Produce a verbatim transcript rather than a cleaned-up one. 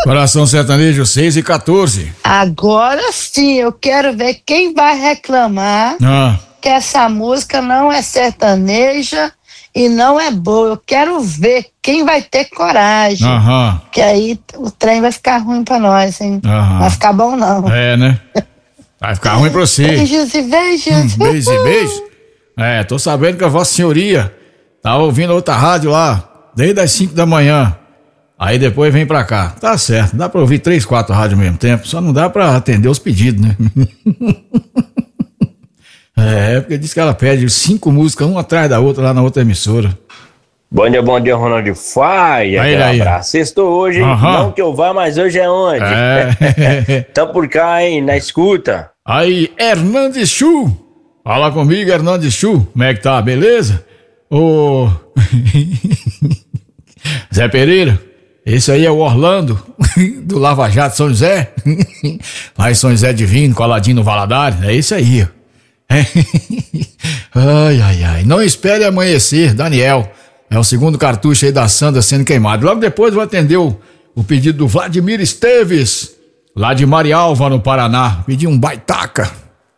Coração Sertanejo seis e quatorze. Agora sim, eu quero ver quem vai reclamar Ah. que essa música não é sertaneja e não é boa. Eu quero ver quem vai ter coragem. Aham. Que aí o trem vai ficar ruim pra nós, hein? Aham. Vai ficar bom não. É, né? Vai ficar ruim pra você. Beijos e beijos. Hum, beijos e beijos. É, tô sabendo que a Vossa Senhoria tá ouvindo outra rádio lá, desde as cinco da manhã. Aí depois vem pra cá. Tá certo, dá pra ouvir três, quatro rádios ao mesmo tempo, só não dá pra atender os pedidos, né? É, porque diz que ela pede cinco músicas, uma atrás da outra, lá na outra emissora. Bom dia, bom dia, Ronaldo Faia. Aí, Aquele aí. abraço. Sextou hoje, hein? Aham. Não que eu vá, mas hoje é onde? É. Tamo por cá, hein? Na escuta. Aí, Hernandes Chu. Fala comigo, Hernandes Chu. Como é que tá? Beleza? Ô. Zé Pereira. Esse aí é o Orlando, do Lava Jato São José. Lá em São José Divino, coladinho no Valadares. É esse aí, ó. É. Ai, ai, ai. Não espere amanhecer, Daniel. É o segundo cartucho aí da Sandra sendo queimado. Logo depois vou atender o, o pedido do Vladimir Esteves, lá de Marialva, no Paraná. Pedi um baitaca.